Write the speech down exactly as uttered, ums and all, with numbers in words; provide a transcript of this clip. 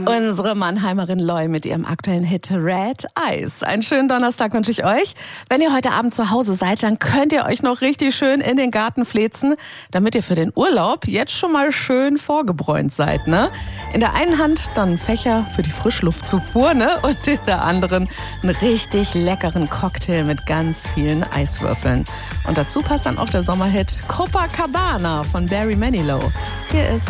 Unsere Mannheimerin Loy mit ihrem aktuellen Hit Red Eyes. Einen schönen Donnerstag wünsche ich euch. Wenn ihr heute Abend zu Hause seid, dann könnt ihr euch noch richtig schön in den Garten flezen, damit ihr für den Urlaub jetzt schon mal schön vorgebräunt seid, ne? In der einen Hand dann ein Fächer für die Frischluftzufuhr, ne? Und in der anderen einen richtig leckeren Cocktail mit ganz vielen Eiswürfeln. Und dazu passt dann auch der Sommerhit Copacabana von Barry Manilow. Hier ist